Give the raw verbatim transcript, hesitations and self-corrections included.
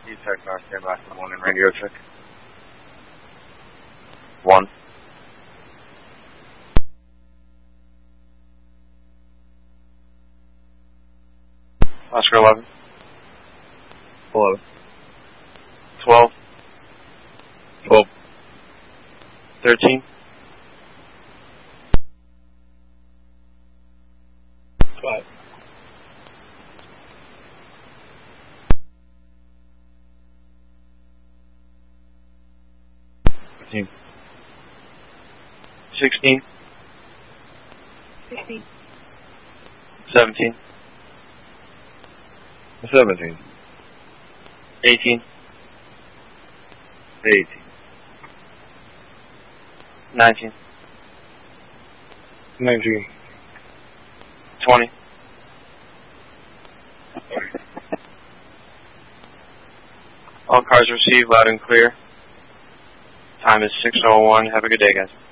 E-Tech nine, stand by for morning radio check. One. Oscar eleven. Eleven. Twelve. Twelve. Thirteen. Five. Fifteen. Sixteen. Sixteen. Seventeen. Seventeen. Eighteen. Eighteen. Nineteen. Nineteen. Twenty. All cars received loud and clear. Time is six oh one. Have a good day, guys.